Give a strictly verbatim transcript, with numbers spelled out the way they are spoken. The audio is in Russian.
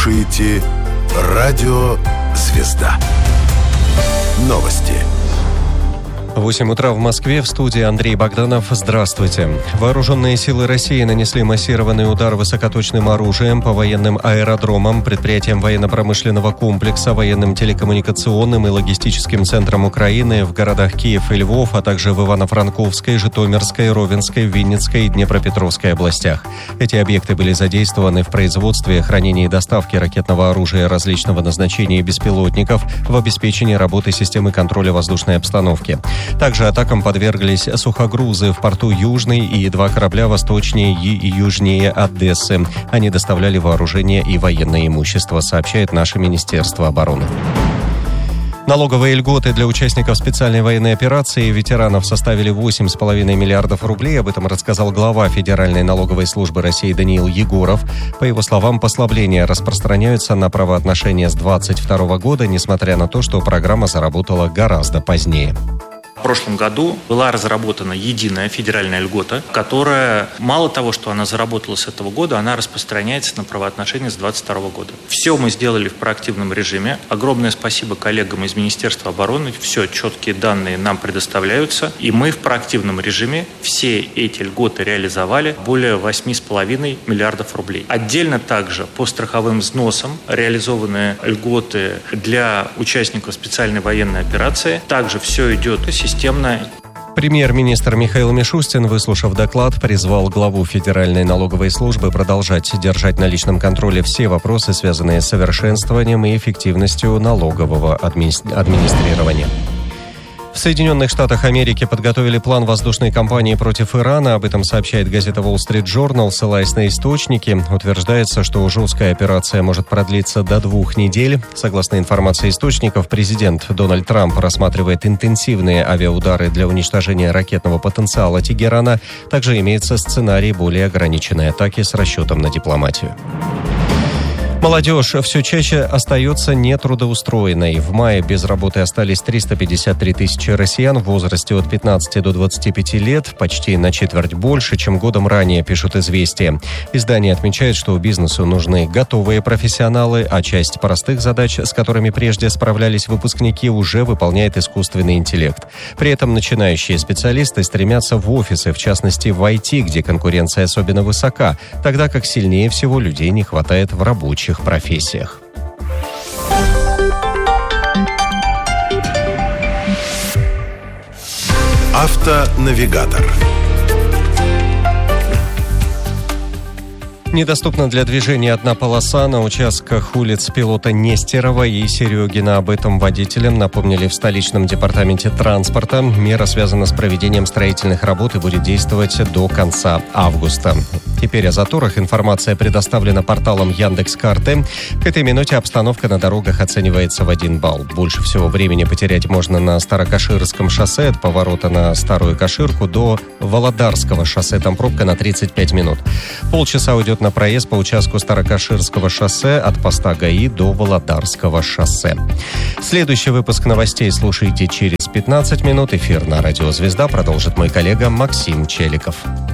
слушаете «Радио Звезда». Новости. восемь утра в Москве, в студии Андрей Богданов. Здравствуйте. Вооруженные силы России нанесли массированный удар высокоточным оружием по военным аэродромам, предприятиям военно-промышленного комплекса, военным телекоммуникационным и логистическим центрам Украины в городах Киев и Львов, а также в Ивано-Франковской, Житомирской, Ровенской, Винницкой и Днепропетровской областях. Эти объекты были задействованы в производстве, хранении и доставке ракетного оружия различного назначения и беспилотников, в обеспечении работы системы контроля воздушной обстановки. Также атакам подверглись сухогрузы в порту Южный и два корабля восточнее и южнее Одессы. Они доставляли вооружение и военное имущество, сообщает наше Министерство обороны. Налоговые льготы для участников специальной военной операции и ветеранов составили восемь с половиной миллиардов рублей. Об этом рассказал глава Федеральной налоговой службы России Даниил Егоров. По его словам, послабления распространяются на правоотношения с двадцать второго года, несмотря на то, что программа заработала гораздо позднее. В прошлом году была разработана единая федеральная льгота, которая, мало того, что она заработала с этого года, она распространяется на правоотношения с двадцать второго года. Все мы сделали в проактивном режиме. Огромное спасибо коллегам из Министерства обороны. Все четкие данные нам предоставляются. И мы в проактивном режиме все эти льготы реализовали, более восемь с половиной миллиардов рублей. Отдельно также по страховым взносам реализованы льготы для участников специальной военной операции. Также все идет системно. Премьер-министр Михаил Мишустин, выслушав доклад, призвал главу Федеральной налоговой службы продолжать держать на личном контроле все вопросы, связанные с совершенствованием и эффективностью налогового администрирования. В Соединенных Штатах Америки подготовили план воздушной кампании против Ирана. Об этом сообщает газета Wall Street Journal, ссылаясь на источники. Утверждается, что жесткая операция может продлиться до двух недель. Согласно информации источников, президент Дональд Трамп рассматривает интенсивные авиаудары для уничтожения ракетного потенциала Тегерана. Также имеется сценарий более ограниченной атаки с расчетом на дипломатию. Молодежь все чаще остается нетрудоустроенной. В мае без работы остались триста пятьдесят три тысячи россиян в возрасте от пятнадцати до двадцати пяти лет, почти на четверть больше, чем годом ранее, пишут «Известия». Издание отмечает, что бизнесу нужны готовые профессионалы, а часть простых задач, с которыми прежде справлялись выпускники, уже выполняет искусственный интеллект. При этом начинающие специалисты стремятся в офисы, в частности в ай ти, где конкуренция особенно высока, тогда как сильнее всего людей не хватает в рабочих профессиях. Автонавигатор. Недоступна для движения одна полоса на участках улиц Пилота Нестерова и Серегина. Об этом водителям напомнили в столичном департаменте транспорта. Мера связана с проведением строительных работ и будет действовать до конца августа. Теперь о заторах информация предоставлена порталом Яндекс.Карты. К этой минуте обстановка на дорогах оценивается в один балл. Больше всего времени потерять можно на Старокаширском шоссе от поворота на Старую Каширку до Володарского шоссе. Там пробка на тридцать пять минут. Полчаса уйдет на проезд по участку Старокаширского шоссе от поста ГАИ до Володарского шоссе. Следующий выпуск новостей слушайте через пятнадцать минут. Эфир на радио «Звезда» продолжит мой коллега Максим Челиков.